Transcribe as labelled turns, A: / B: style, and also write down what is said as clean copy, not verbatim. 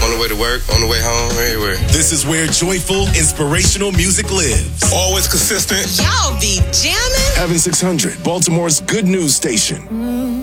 A: On the way to work, on the way home, everywhere.
B: This is where joyful, inspirational music lives.
A: Always consistent.
C: Y'all be jamming.
B: Heaven 600, Baltimore's good news station.